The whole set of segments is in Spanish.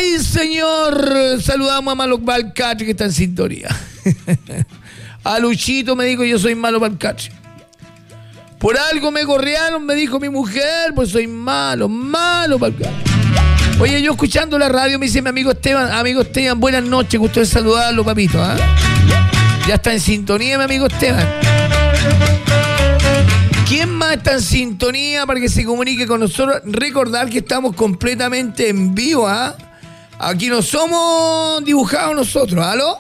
Ay, señor, saludamos a Malo Balcatre que está en sintonía. A Luchito me dijo, yo soy malo Balcatre. Por algo me gorrearon, me dijo mi mujer, pues soy malo Balcatre. Oye, yo escuchando la radio me dice mi amigo Esteban, buenas noches, gusto de saludarlo, papito. ¿Eh? Ya está en sintonía mi amigo Esteban. ¿Quién más está en sintonía para que se comunique con nosotros? Recordar que estamos completamente en vivo, ¿ah? Aquí no somos dibujados nosotros, ¿aló?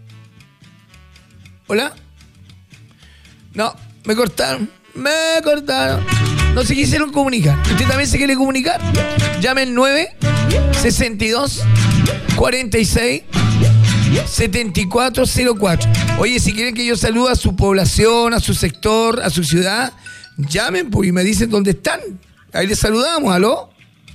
¿Hola? No, me cortaron. No se quisieron comunicar. ¿Usted también se quiere comunicar? Llamen 962 46 7404. Oye, si quieren que yo salude a su población, a su sector, a su ciudad, llamen pues, y me dicen dónde están. Ahí les saludamos, ¿aló?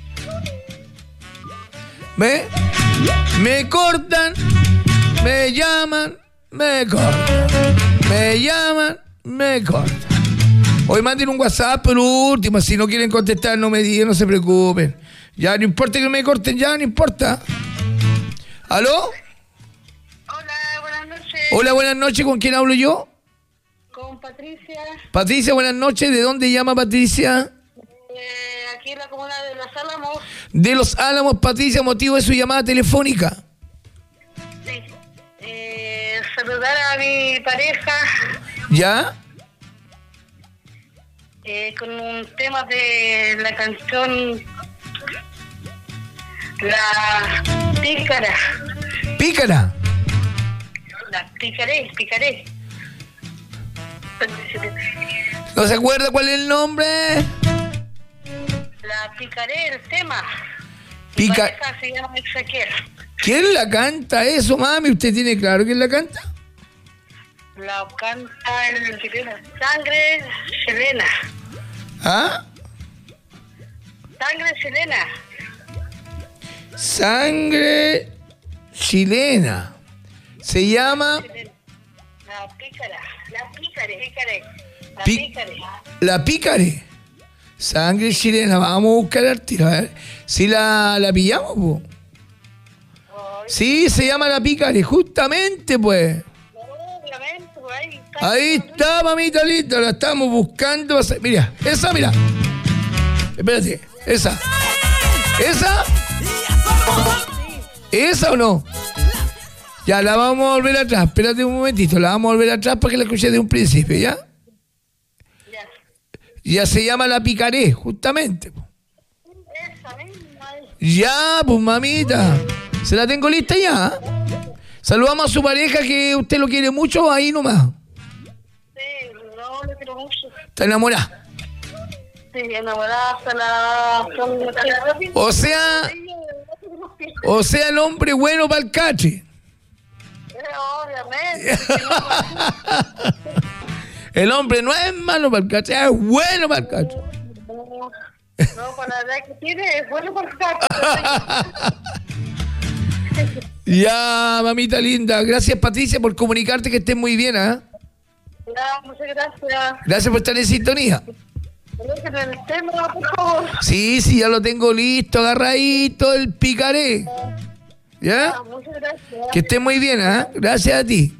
¿Ve? Me cortan, me llaman, me cortan. Me llaman, me cortan. Hoy manden un WhatsApp por último, si no quieren contestar no me digan, no se preocupen. Ya no importa que me corten, ya no importa. ¿Aló? Hola, buenas noches. Hola, buenas noches, ¿con quién hablo yo? Con Patricia. Patricia, buenas noches, ¿de dónde llama Patricia? Aquí en la comuna de Los Álamos. De Los Álamos, Patricia, motivo de su llamada telefónica. Sí. Saludar a mi pareja. ¿Ya? Con un tema de la canción La Pícara. ¿Pícara? La Picaré. ¿No se acuerda cuál es el nombre? La Picaré, el tema. Pica... Mi pareja se llama Ezequiel. ¿Quién la canta eso, mami? ¿Usted tiene claro quién la canta? La canta el Sangre Chilena. ¿Ah? Sangre Chilena. Sangre Chilena. Se llama... La Pícara. La Pícare. La Pícare. Sangre Chilena. Vamos a buscar al tiro. A ver si la pillamos, po. Sí, se llama La Pícare, justamente, pues. Ahí está, mamita linda, la estamos buscando. Mira, esa, mira. Espérate, esa. ¿Esa o no? Ya, la vamos a volver atrás. Espérate un momentito, la vamos a volver atrás para que la escuche de un principio, ¿ya? Ya se llama La Picaré, justamente. Ya, pues, mamita. ¿Se la tengo lista ya? Saludamos a su pareja que usted lo quiere mucho, ahí nomás. Sí, no, lo quiero mucho. ¿Está enamorada? Sí, enamorada hasta la... O sea, el hombre bueno para el cache. Obviamente. El hombre no es malo para el cache, es bueno para el cache. No, para la edad que tiene, es bueno para el cache. Ya, mamita linda. Gracias, Patricia, por comunicarte, que estés muy bien, ¿ah? Ya, muchas gracias. Gracias por estar en sintonía. Dejen el tema, por favor. Sí, ya lo tengo listo, agarradito, el Picaré. ¿Ya? Muchas gracias. Que estés muy bien, ¿ah? Gracias a ti.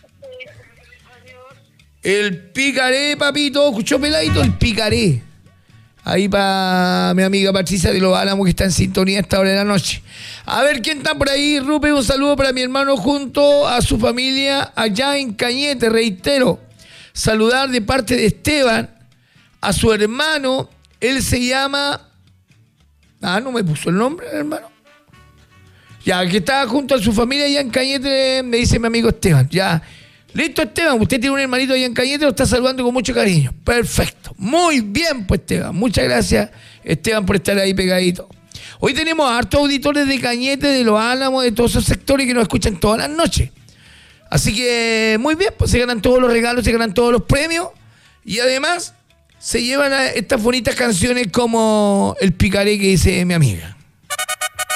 El Picaré, papito. ¿Escuchó peladito? El Picaré. Ahí para mi amiga Patricia de Los Álamos, que está en sintonía a esta hora de la noche. A ver, ¿quién está por ahí? Rupe, un saludo para mi hermano junto a su familia allá en Cañete, reitero. Saludar de parte de Esteban a su hermano. Él se llama... no me puso el nombre, hermano. Ya, que está junto a su familia allá en Cañete, me dice mi amigo Esteban. Ya, listo, Esteban, usted tiene un hermanito allá en Cañete, lo está saludando con mucho cariño. Perfecto. Muy bien, pues, Esteban. Muchas gracias, Esteban, por estar ahí pegadito. Hoy tenemos a hartos auditores de Cañete, de Los Álamos, de todos esos sectores que nos escuchan todas las noches. Así que, muy bien, pues se ganan todos los regalos, se ganan todos los premios. Y además, se llevan a estas bonitas canciones como El Picaré que dice mi amiga.